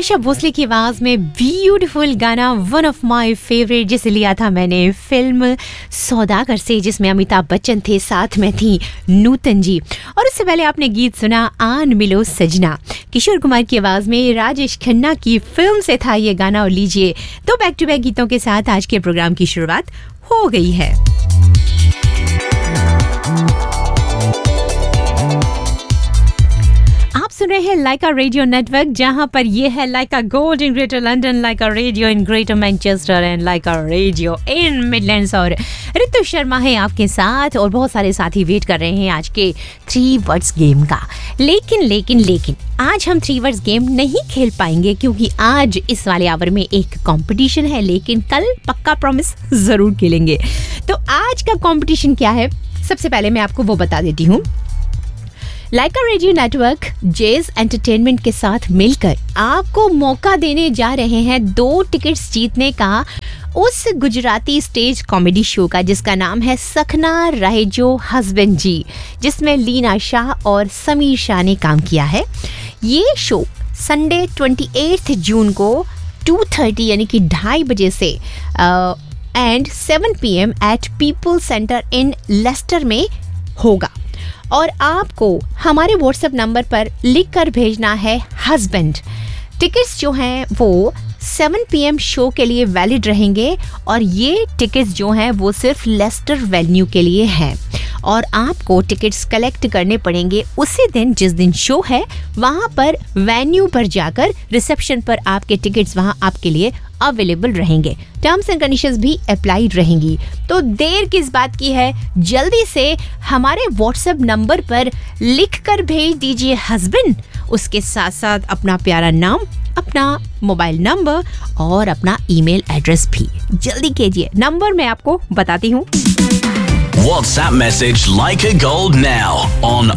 आशा भोसले की आवाज में ब्यूटीफुल गाना, वन ऑफ माय फेवरेट, जिसे लिया था मैंने फिल्म सौदागर से, जिसमें अमिताभ बच्चन थे, साथ में थी नूतन जी। और उससे पहले आपने गीत सुना आन मिलो सजना, किशोर कुमार की आवाज में राजेश खन्ना की फिल्म से था ये गाना। और लीजिए, तो बैक टू बैक गीतों के साथ आज के प्रोग्राम की शुरुआत हो गई है। आप सुन रहे हैं लाइका रेडियो नेटवर्क, जहां पर ये है लाइका gold in greater London, Lyca radio in greater Manchester and Lyca radio in Midlands. और ऋतु शर्मा है आपके साथ, और बहुत सारे साथी वेट कर रहे हैं आज के 3 वर्ड्स गेम का। लेकिन आज हम 3 वर्ड्स गेम नहीं खेल पाएंगे, क्योंकि आज इस वाले आवर में एक कंपटीशन है, लेकिन कल पक्का प्रॉमिस जरूर खेलेंगे। तो आज का कंपटीशन क्या है, सबसे पहले मैं आपको वो बता देती हूँ। लाइका रेडियो नेटवर्क जेज एंटरटेनमेंट के साथ मिलकर आपको मौका देने जा रहे हैं 2 टिकट्स जीतने का उस गुजराती स्टेज कॉमेडी शो का, जिसका नाम है सखना रहे जो हस्बैंड जी, जिसमें लीना शाह और समीर शाह ने काम किया है। ये शो संडे 28 जून को 2:30 यानी कि 2:30 बजे से and 7 PM eight people centre in Lester में होगा। और आपको हमारे व्हाट्सएप नंबर पर लिख कर भेजना है हस्बैंड। टिकट्स जो हैं वो 7 PM शो के लिए वैलिड रहेंगे, और ये टिकट्स जो हैं वो सिर्फ लेस्टर वेन्यू के लिए हैं। और आपको टिकट्स कलेक्ट करने पड़ेंगे उसी दिन जिस दिन शो है, वहाँ पर वेन्यू पर जाकर रिसेप्शन पर आपके टिकट्स वहाँ आपके लिए अवेलेबल रहेंगे। टर्म्स एंड कंडीशंस भी अप्लाइड रहेंगी। तो देर किस बात की है, जल्दी से हमारे व्हाट्सएप नंबर पर लिख कर भेज दीजिए हस्बैंड, उसके साथ साथ अपना प्यारा नाम, अपना मोबाइल नंबर और अपना ईमेल एड्रेस भी। जल्दी कीजिए, नंबर मैं आपको बताती हूँ। WhatsApp message Laika Gold now on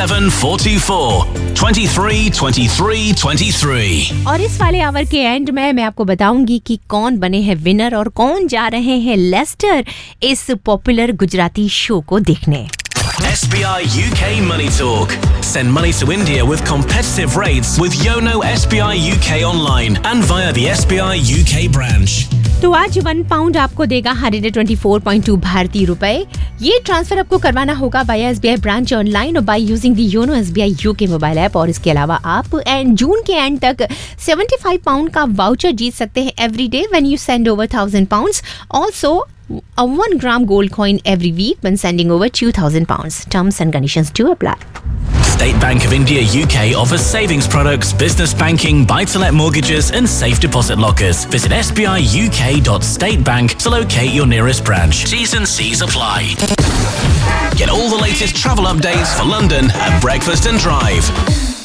0744 23 23 23. और इस वाले आवर के एंड में मैं आपको बताऊंगी कि कौन बने हैं विनर और कौन जा रहे हैं लेस्टर इस पॉपुलर गुजराती शो को देखने। SBI UK Money Talk. Send money to India with competitive rates with Yono SBI UK online and via the SBI UK branch. तो आज 1 पाउंड आपको देगा 124.2 भारतीय रुपए। ये ट्रांसफर आपको करवाना होगा बाय SBI ब्रांच ऑनलाइन और by using the YONO SBI UK mobile app. और इसके अलावा आप जून के एंड तक 75 पाउंड का वाउचर जीत सकते हैं every day when you send over 1000 pounds. Also a 1 gram gold coin every week when sending over 2,000 pounds. Terms and conditions do apply. State Bank of India UK offers savings products, business banking, buy-to-let mortgages and safe deposit lockers. Visit sbiuk.statebank to locate your nearest branch. T's and C's apply. Get all the latest travel updates for London at Breakfast and Drive.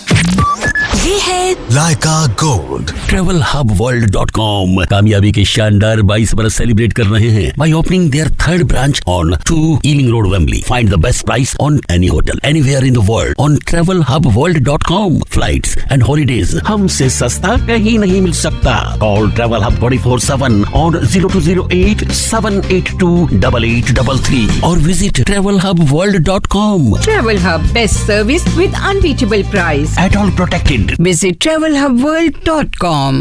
ये है लाइका gold. TravelHubWorld.com कामयाबी के शानदार 22 बरस celebrate कर रहे हैं by opening their 3rd branch on 2 Ealing Road, Wembley. Find the best price on any hotel anywhere in the world on TravelHubWorld.com. Flights and holidays हमसे सस्ता कहीं नहीं मिल सकता। Call Travel Hub 24/7 on 0208 782 8833 और visit TravelHubWorld.com. Travel Hub, best service with unbeatable price. At all protected. Visit TravelHubWorld.com.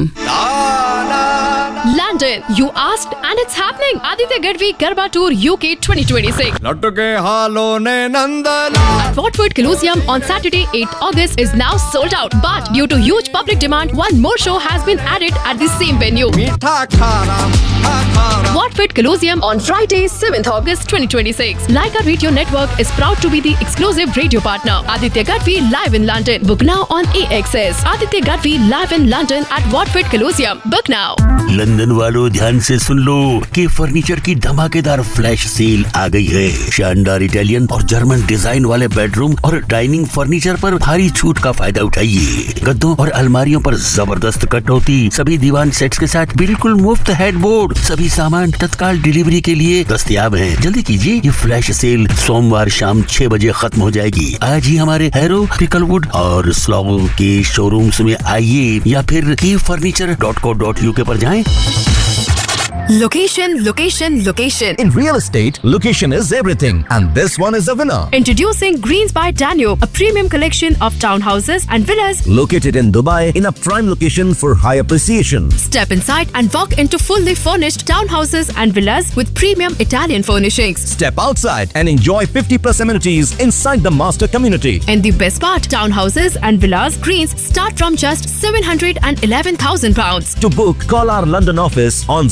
London, you asked and it's happening. Aditya Gadvi Garba Tour UK 2026. लटके हालों ने नंदला। At Watford Colosseum on Saturday 8th August is now sold out. But due to huge public demand, one more show has been added at the same venue. मीठा खारा, Watford Colosseum on Friday 7th August 2026. Laika Radio Network is proud to be the exclusive radio partner. Aditya Gadvi live in London. Book now on AXS. Aditya Gadvi live in London at Watford Colosseum. Book now. London वालों ध्यान से सुन लो कि furniture की धमाकेदार flash sale आ गई है। शानदार Italian और जर्मन डिजाइन वाले बेडरूम और डाइनिंग फर्नीचर पर भारी छूट का फायदा उठाइए। गद्दों और अलमारियों पर जबरदस्त कटौती, सभी दीवान सेट्स के साथ बिल्कुल मुफ्त हेडबोर्ड, सभी सामान तत्काल डिलीवरी के लिए दस्तयाब हैं। जल्दी कीजिए, ये फ्लैश सेल सोमवार शाम 6 बजे खत्म हो जाएगी। आज ही हमारे हैरो, पिकलवुड और स्लॉगो के शोरूम्स में आइए या फिर keyfurniture.co.uk पर जाएं। Location, location, location. In real estate, location is everything, and this one is a winner. Introducing Greens by Danube, a premium collection of townhouses and villas Located in Dubai in a prime location for high appreciation. Step inside and walk into fully furnished townhouses and villas with premium Italian furnishings. Step outside and enjoy 50+ amenities inside the master community. And the best part, townhouses and villas Greens start from just £711,000. To book, call our London office on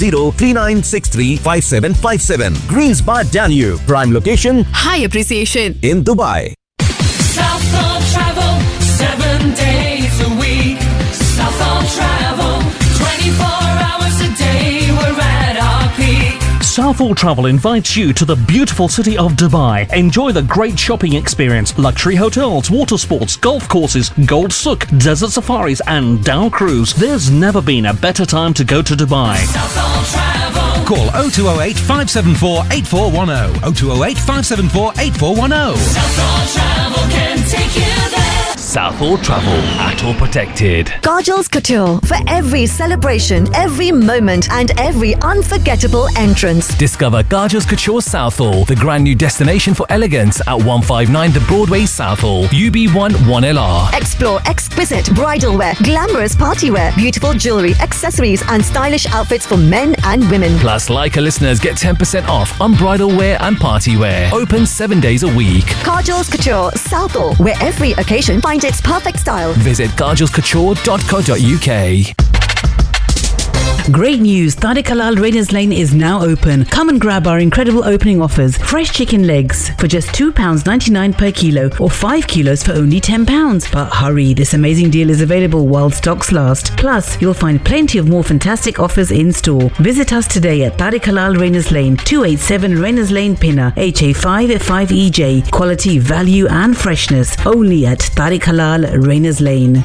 020-3963-5757. Greens by Danube, prime location High appreciation. in Dubai. Southall Travel, 7 days a week. Southall Travel, 24 hours a day. We're at our peak. Southall Travel invites you to the beautiful city of Dubai. Enjoy the great shopping experience, luxury hotels, water sports, golf courses, Gold Souk, desert safaris and Dow Cruise. There's never been a better time to go to Dubai. Southall Travel. Call 0208 574 8410. 0208 574 8410. Southall Travel can take you there. Southall Travel, ATOL protected. Kajal's Couture, for every celebration, every moment and every unforgettable entrance. Discover Kajal's Couture Southall, the brand new destination for elegance at 159 The Broadway, Southall, UB1 1LR. Explore exquisite bridal wear, glamorous party wear, beautiful jewelry, accessories and stylish outfits for men and women. Plus, Leica listeners get 10% off on bridal wear and party wear. Open 7 days a week. Kajal's Couture Southall, where every occasion finds its perfect style. Visit kajalscouture.co.uk. Great news, Tariq Halal Raiders Lane is now open. Come and grab our incredible opening offers. Fresh chicken legs for just £2.99 per kilo or 5 kilos for only £10. But hurry, this amazing deal is available while stocks last. Plus, you'll find plenty of more fantastic offers in store. Visit us today at Tariq Halal Raiders Lane, 287 Raiders Lane, Pinner, HA5 5EJ. Quality, value and freshness only at Tariq Halal Raiders Lane.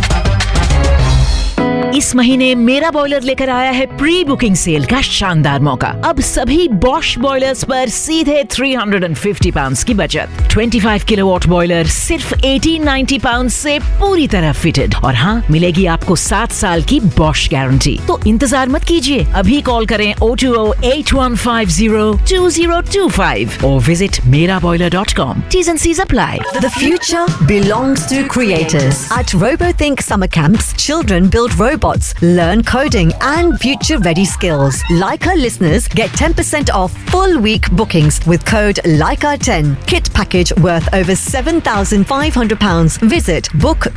इस महीने मेरा boiler लेकर आया है pre booking cell का शानदार मौका। अब सभी बॉश बॉयलर्स पर सीधे £350 की बचत। 25 किलोवाट बॉयलर सिर्फ £1890 से पूरी तरह फिटेड। और हाँ, मिलेगी आपको 7 साल की बॉश गारंटी। तो इंतजार मत कीजिए, अभी कॉल करें 020-8150-2025 और visit meraboiler.com. T's and C's apply. The future belongs to creators. At RoboThink summer camps, children build robots, learn coding and future-ready skills. Leica listeners get 10% off full week bookings with code LEICA10. Kit package worth over £7,500. Visit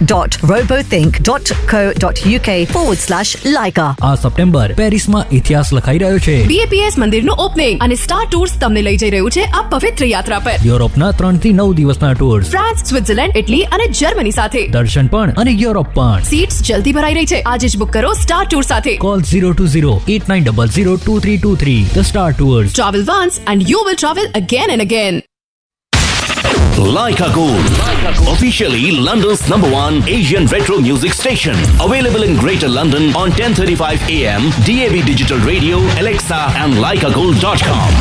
book.robothink.co.uk/Leica. આ September પેરિસમાં ઇતિહાસ લખાઈ રહ્યો છે. BAPS મંદિરનું opening અને star tours તમને લઈ જઈ રહ્યું છે આ પવિત્ર યાત્રા પર. યુરોપના 3 થી 9 દિવસના ટૂર્સ. ફ્રાન્સ, સ્વિટ્ઝરલેન્ડ, ઇટલી અને જર્મની સાથે. દર્શન પણ અને યુરોપ પણ. सीट्स जल्दी भराई रही है, आज बुक करो स्टार टूर साथे. Call 020-8900-2323. The Star Tours. Travel once and you will travel again and again. Leica Gold, officially London's #1 Asian retro music station. Available in Greater London on 10:35 AM, DAB Digital Radio, Alexa and leicagold.com.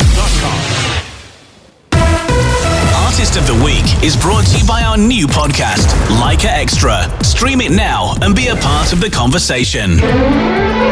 Artist of the Week is brought to you by our new podcast, Leica Extra. Stream it now and be a part of the conversation.